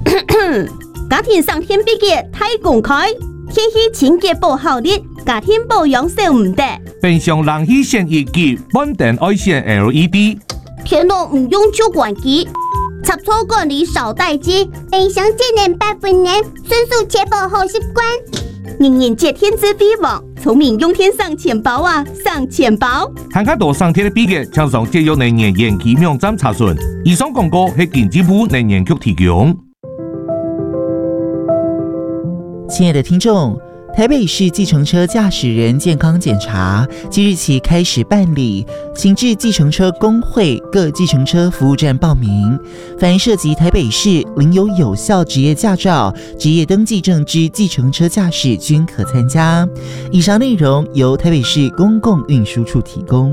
家庭上天比嘅太公开，天气清洁保效率，家庭保养少唔得。 平常冷气先一级，稳定爱线 LED。 天热唔用主管机，插座管理少待机， 冰箱节能8分能，迅速确保好习惯。 人人皆天之必忘，聪明用天上钱包啊，上钱包。 看较多上天的比嘅，请上节约能源研究网站查询。以上广告是经济部能源局提供。 亲爱的听众，台北市计程车驾驶人健康检查即日起开始办理，请至计程车工会各计程车服务站报名。凡涉及台北市领有有效职业驾照、职业登记证之计程车驾驶均可参加。以上内容由台北市公共运输处提供。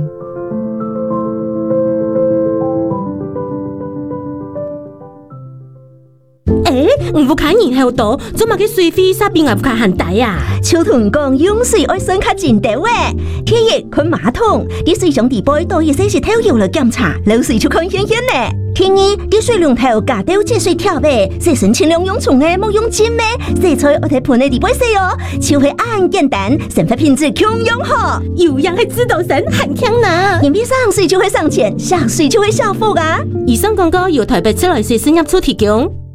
唔看然後到，做乜嘅水費沙邊唔看限大啊？ 秋同講用水愛先較前條誒，第一看馬桶，啲水上地杯多一些是透油來檢查，漏水就看顯顯咧。第二，啲水龍頭加掉節水條誒，洗身盡量用沖嘅，冇用浸嘅，洗菜我睇盤嘅地杯洗哦，超係按簡單，生活品質強用好。 有樣係指導神很強呢， 人比上水就會上錢，下水就會下福啊！ 以上廣告由台北市內市商業處提供。